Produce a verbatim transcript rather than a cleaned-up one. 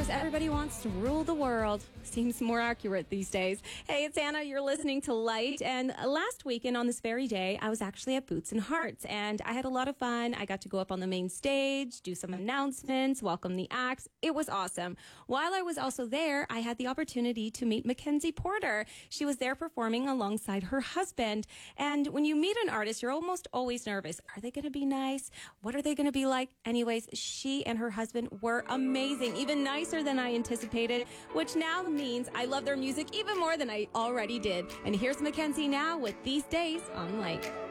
because everybody wants to rule the world. Seems more accurate these days. Hey, it's Anna. You're listening to Light. And last weekend on this very day, I was actually at Boots and Hearts, and I had a lot of fun. I got to go up on the main stage, do some announcements, welcome the acts. It was awesome. While I was also there, I had the opportunity to meet Mackenzie Porter. She was there performing alongside her husband. And when you meet an artist, you're almost always nervous. Are they going to be nice? What are they going to be like? Anyways, she and her husband were amazing, even nicer than I anticipated, which now means I love their music even more than I already did. And here's Mackenzie now with These Days on Light.